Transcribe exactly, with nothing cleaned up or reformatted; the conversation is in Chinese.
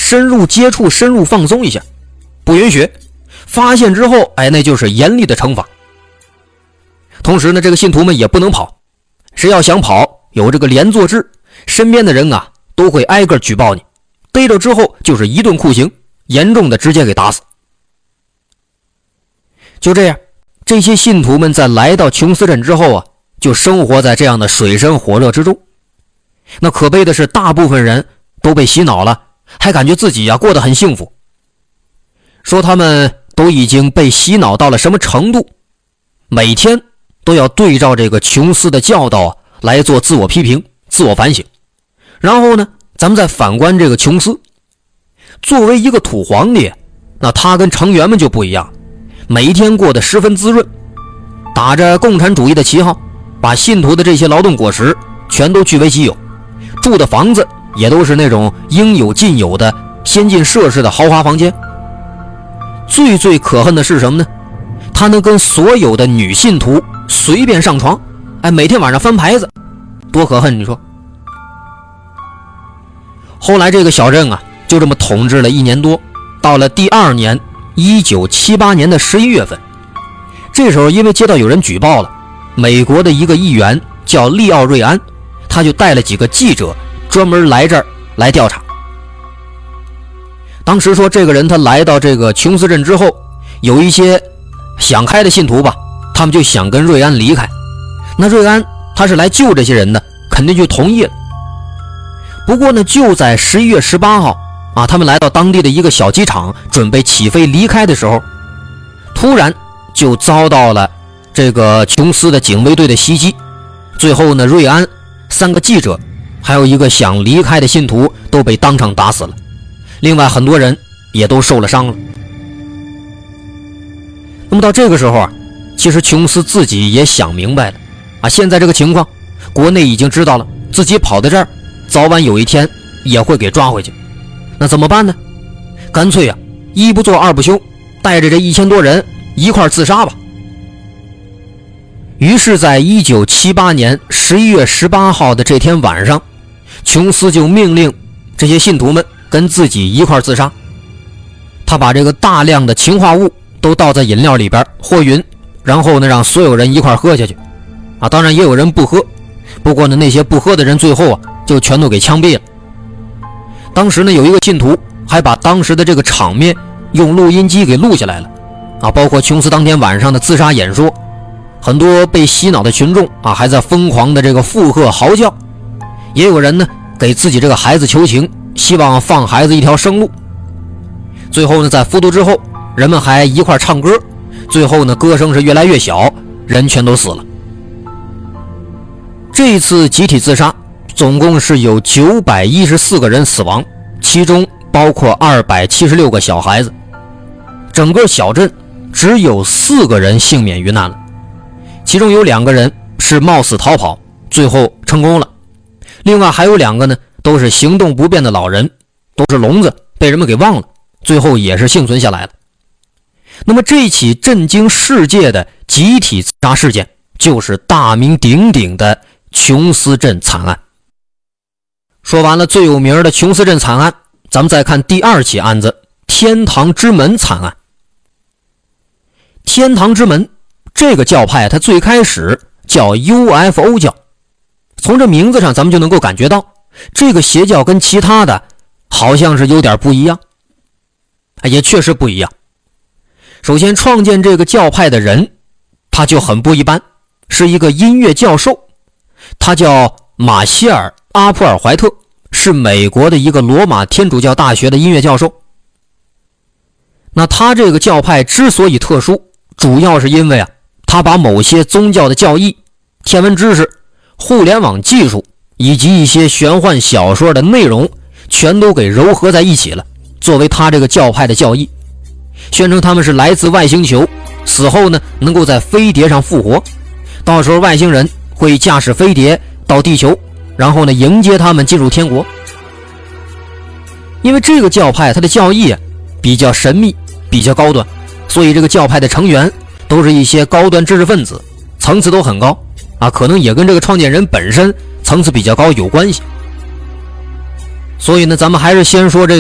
深入接触，深入放松一下，不允许。发现之后，哎，那就是严厉的惩罚。同时呢，这个信徒们也不能跑，谁要想跑，有这个连坐制，身边的人啊都会挨个举报你，逮着之后就是一顿酷刑，严重的直接给打死。就这样，这些信徒们在来到琼斯镇之后啊，就生活在这样的水深火热之中。那可悲的是，大部分人都被洗脑了，还感觉自己啊过得很幸福。说他们都已经被洗脑到了什么程度，每天都要对照这个琼斯的教导啊来做自我批评、自我反省。然后呢，咱们再反观这个琼斯，作为一个土皇帝，那他跟成员们就不一样，每一天过得十分滋润，打着共产主义的旗号，把信徒的这些劳动果实全都据为己有，住的房子也都是那种应有尽有的先进设施的豪华房间。最最可恨的是什么呢？他能跟所有的女信徒随便上床，哎，每天晚上翻牌子，多可恨你说。后来这个小镇啊就这么统治了一年多，到了第二年一九七八年的十一月份，这时候因为接到有人举报了，美国的一个议员叫利奥瑞安，他就带了几个记者专门来这儿来调查。当时说这个人他来到这个琼斯镇之后，有一些想开的信徒吧，他们就想跟瑞安离开，那瑞安他是来救这些人的，肯定就同意了。不过呢，就在十一月十八号啊，他们来到当地的一个小机场，准备起飞离开的时候，突然就遭到了这个琼斯的警卫队的袭击。最后呢，瑞安、三个记者还有一个想离开的信徒都被当场打死了，另外很多人也都受了伤了。那么到这个时候啊，其实琼斯自己也想明白了啊，现在这个情况国内已经知道了，自己跑到这儿早晚有一天也会给抓回去，那怎么办呢？干脆啊，一不做二不休，带着这一千多人一块自杀吧。于是在一九七八年十一月十八号的这天晚上，琼斯就命令这些信徒们跟自己一块自杀。他把这个大量的氰化物都倒在饮料里边和匀，然后呢让所有人一块喝下去啊，当然也有人不喝，不过呢那些不喝的人最后啊就全都给枪毙了。当时呢有一个信徒还把当时的这个场面用录音机给录下来了啊，包括琼斯当天晚上的自杀演说，很多被洗脑的群众啊还在疯狂的这个附和嚎叫，也有人呢给自己这个孩子求情，希望放孩子一条生路。最后呢在服毒之后，人们还一块唱歌，最后呢歌声是越来越小，人全都死了。这次集体自杀总共是有九百一十四个人死亡，其中包括二百七十六个小孩子。整个小镇只有四个人幸免于难了，其中有两个人是冒死逃跑，最后成功了。另外还有两个呢都是行动不便的老人，都是聋子，被人们给忘了，最后也是幸存下来了。那么这起震惊世界的集体自杀事件就是大名鼎鼎的琼斯镇惨案。说完了最有名的琼斯镇惨案，咱们再看第二起案子，天堂之门惨案。天堂之门这个教派它最开始叫 U F O 教，从这名字上咱们就能够感觉到这个邪教跟其他的好像是有点不一样，也确实不一样。首先创建这个教派的人他就很不一般，是一个音乐教授，他叫马歇尔·阿普尔怀特，是美国的一个罗马天主教大学的音乐教授。那他这个教派之所以特殊，主要是因为啊，他把某些宗教的教义、天文知识、互联网技术以及一些玄幻小说的内容全都给糅合在一起了，作为他这个教派的教义，宣称他们是来自外星球，死后呢能够在飞碟上复活，到时候外星人会驾驶飞碟到地球，然后呢迎接他们进入天国。因为这个教派它的教义啊比较神秘，比较高端，所以这个教派的成员都是一些高端知识分子，层次都很高啊，可能也跟这个创建人本身层次比较高有关系。所以呢咱们还是先说这个